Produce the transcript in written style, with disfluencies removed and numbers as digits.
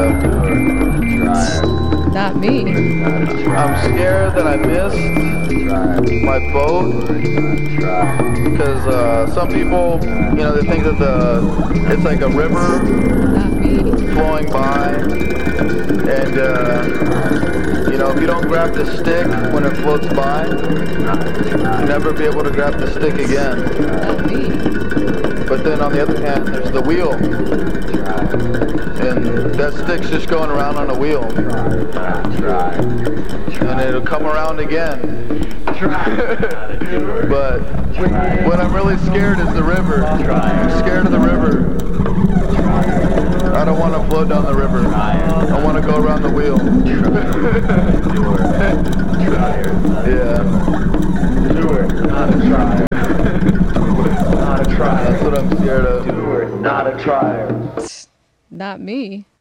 of? Not me. I'm scared that I missed my boat because some people, they think that it's like a river Not me. flowing by, and if you don't grab the stick when it floats by, you'll never be able to grab the stick again. Not me. But then on the other hand, there's the wheel, and that stick's just going around on a wheel, and it'll come around again. But what I'm really scared is the river. I'm scared of the river. I don't want to float down the river. I want to go around the wheel. Yeah. Not a trier. Not a trier. That's what I'm scared of. Not a trier. Not me.